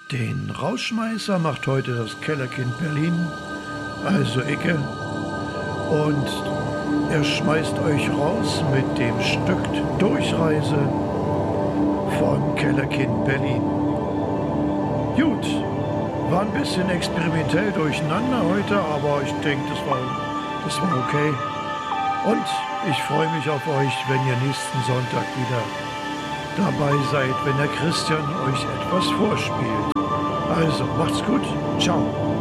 Den Rausschmeißer macht heute das Kellerkind Berlin, also Icke, und er schmeißt euch raus mit dem Stück Durchreise von Kellerkind Berlin. Gut, war ein bisschen experimentell durcheinander heute, aber ich denke, das war okay. Und ich freue mich auf euch, wenn ihr nächsten Sonntag wieder dabei seid, wenn der Christian euch etwas vorspielt. Also, macht's gut. Ciao.